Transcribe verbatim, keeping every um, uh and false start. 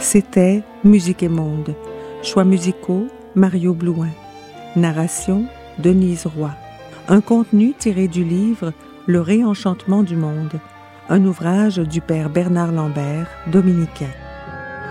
C'était Musique et Monde. Choix musicaux, Mario Blouin. Narration, Denise Roy. Un contenu tiré du livre Le réenchantement du monde, un ouvrage du père Bernard Lambert, dominicain.